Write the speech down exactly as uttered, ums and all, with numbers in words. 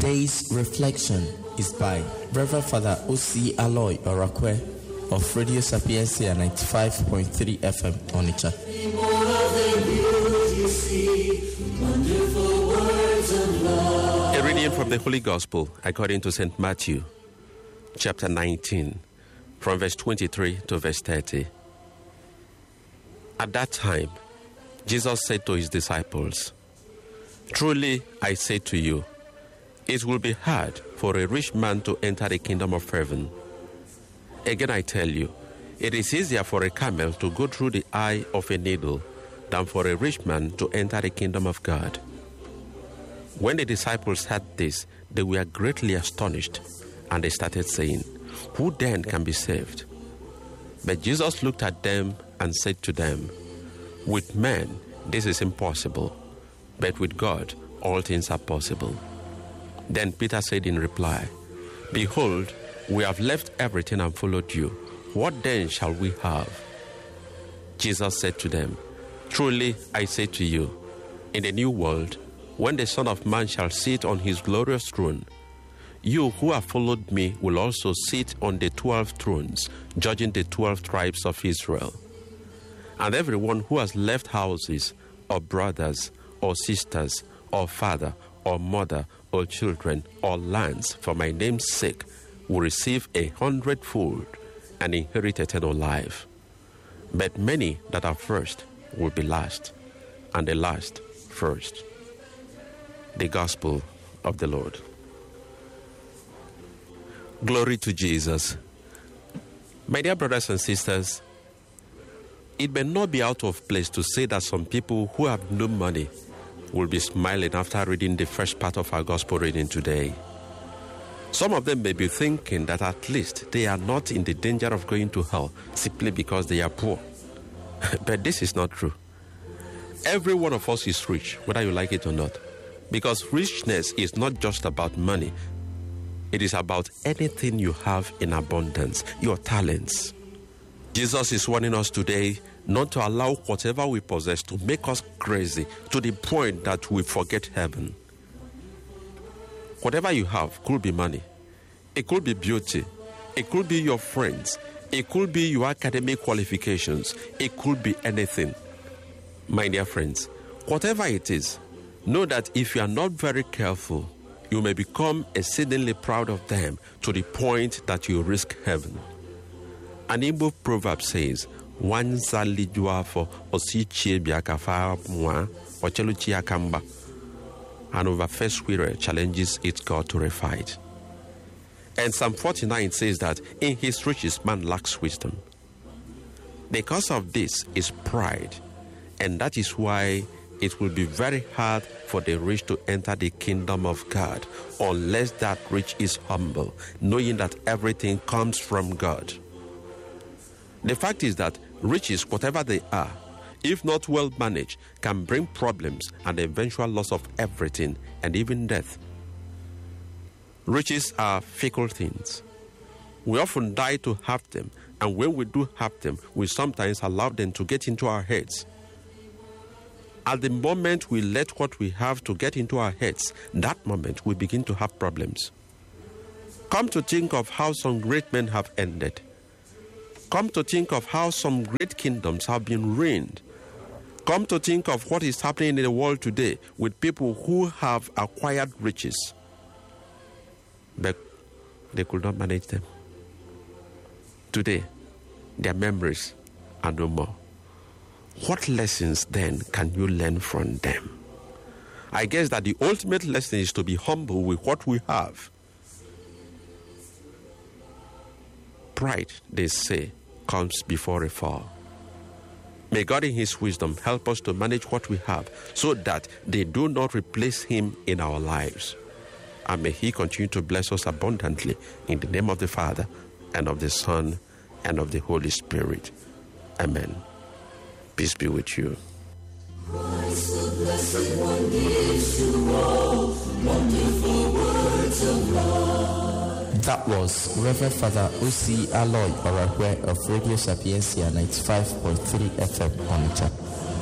Today's reflection is by Reverend Father O C Aloy Orakwe of Radio Sapiencia ninety-five point three F M Onitsha. A reading from the Holy Gospel according to Saint Matthew, chapter nineteen, from verse twenty-three to verse thirty. At that time, Jesus said to his disciples, "Truly I say to you, it will be hard for a rich man to enter the kingdom of heaven. Again I tell you, it is easier for a camel to go through the eye of a needle than for a rich man to enter the kingdom of God." When the disciples heard this, they were greatly astonished, and they started saying, "Who then can be saved?" But Jesus looked at them and said to them, "With men this is impossible, but with God all things are possible." Then Peter said in reply, "Behold, we have left everything and followed you. What then shall we have?" Jesus said to them, "Truly I say to you, in the new world, when the Son of Man shall sit on his glorious throne, you who have followed me will also sit on the twelve thrones, judging the twelve tribes of Israel. And everyone who has left houses, or brothers, or sisters, or father, or mother, or children, or lands, for my name's sake, will receive a hundredfold and inherit eternal life. But many that are first will be last, and the last first." The Gospel of the Lord. Glory to Jesus. My dear brothers and sisters, it may not be out of place to say that some people who have no money will be smiling after reading the first part of our Gospel reading today. Some of them may be thinking that at least they are not in the danger of going to hell simply because they are poor. But this is not true. Every one of us is rich, whether you like it or not. Because richness is not just about money. It is about anything you have in abundance, your talents. Jesus is warning us today not to allow whatever we possess to make us crazy to the point that we forget heaven. Whatever you have could be money. It could be beauty. It could be your friends. It could be your academic qualifications. It could be anything. My dear friends, whatever it is, know that if you are not very careful, you may become exceedingly proud of them to the point that you risk heaven. An Igbo proverb says, "Wanza lijua for osichie biakafa mwa ocheluchi akamba." An overfed squirrel challenges its God to a fight. And Psalm forty-nine says that in his riches man lacks wisdom. The cause of this is pride, and that is why it will be very hard for the rich to enter the kingdom of God unless that rich is humble, knowing that everything comes from God. The fact is that riches, whatever they are, if not well managed, can bring problems and the eventual loss of everything and even death. Riches are fickle things. We often die to have them, and when we do have them, we sometimes allow them to get into our heads. At the moment we let what we have to get into our heads, that moment we begin to have problems. Come to think of how some great men have ended. Come to think of how some great kingdoms have been ruined. Come to think of what is happening in the world today with people who have acquired riches, but they could not manage them. Today, their memories are no more. What lessons then can you learn from them? I guess that the ultimate lesson is to be humble with what we have. Pride, they say, comes before a fall. May God in his wisdom help us to manage what we have so that they do not replace him in our lives. And may he continue to bless us abundantly in the name of the Father and of the Son and of the Holy Spirit. Amen. Peace be with you. Christ the Blessed One gives to all wonderful words of love. That was Reverend Father O C Aloy Orakwe of Radio Sapiencia ninety-five point three F M Onitsha.